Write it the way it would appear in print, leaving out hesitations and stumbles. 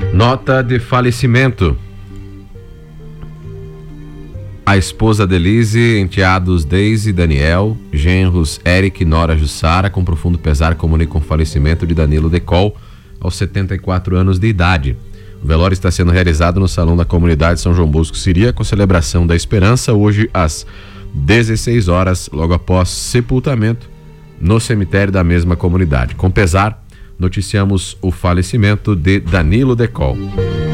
Nota de falecimento. A esposa Delise, enteados Deise e Daniel, genros Eric e Nora Jussara, com profundo pesar, comunicam o falecimento de Danilo Decol, aos 74 anos de idade. O velório está sendo realizado no Salão da Comunidade São João Bosco Siria, com celebração da Esperança, hoje às 16 horas, logo após sepultamento, no cemitério da mesma comunidade. Com pesar, noticiamos o falecimento de Danilo Decol.